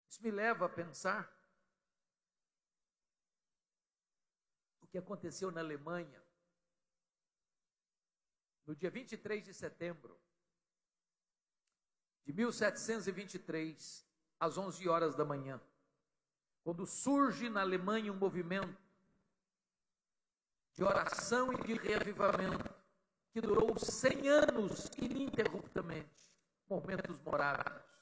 Isso me leva a pensar o que aconteceu na Alemanha no dia 23 de setembro de 1723, às 11 horas da manhã, quando surge na Alemanha um movimento de oração e de reavivamento que durou 100 anos ininterruptamente, momentos morávios.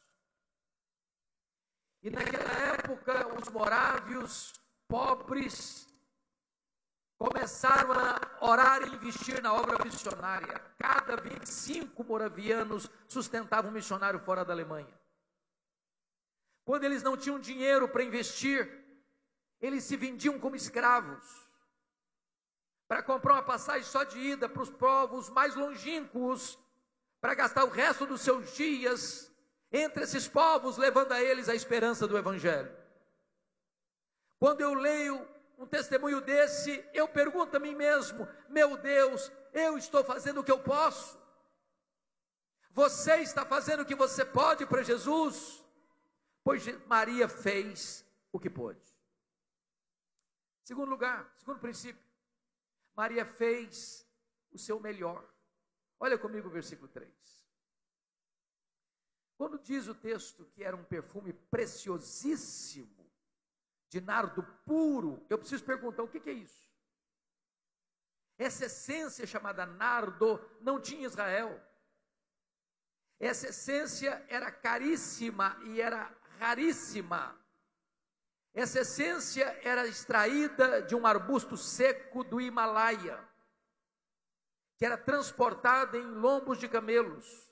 E naquela época, os morávios pobres começaram a orar e investir na obra missionária. Cada 25 moravianos sustentavam um missionário fora da Alemanha. Quando eles não tinham dinheiro para investir, eles se vendiam como escravos, para comprar uma passagem só de ida para os povos mais longínquos, para gastar o resto dos seus dias entre esses povos, levando a eles a esperança do Evangelho. Quando eu leio um testemunho desse, eu pergunto a mim mesmo: meu Deus, eu estou fazendo o que eu posso? Você está fazendo o que você pode para Jesus? Pois Maria fez o que pôde. Segundo lugar, segundo princípio, Maria fez o seu melhor. Olha comigo o versículo 3. Quando diz o texto que era um perfume preciosíssimo, de nardo puro, eu preciso perguntar, o que é isso? Essa essência chamada nardo não tinha em Israel. Essa essência era caríssima e era raríssima. Essa essência era extraída de um arbusto seco do Himalaia, que era transportada em lombos de camelos.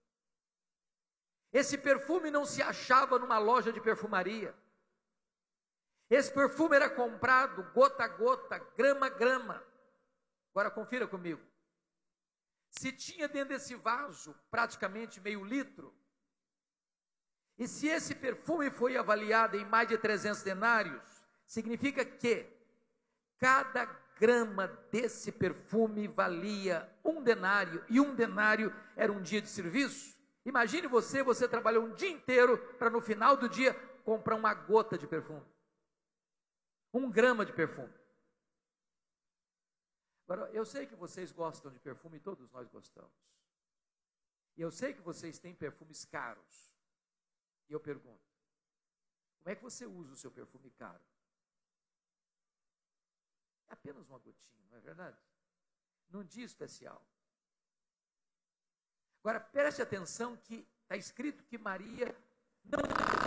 Esse perfume não se achava numa loja de perfumaria. Esse perfume era comprado gota a gota, grama a grama. Agora confira comigo. Se tinha dentro desse vaso praticamente meio litro, e se esse perfume foi avaliado em mais de 300 denários, significa que cada grama desse perfume valia 1 denário, e 1 denário era um dia de serviço. Imagine você trabalhou um dia inteiro para no final do dia comprar uma gota de perfume. 1 grama de perfume. Agora, eu sei que vocês gostam de perfume, todos nós gostamos. E eu sei que vocês têm perfumes caros. E eu pergunto, como é que você usa o seu perfume caro? É apenas uma gotinha, não é verdade? Num dia especial. Agora, preste atenção que está escrito que Maria não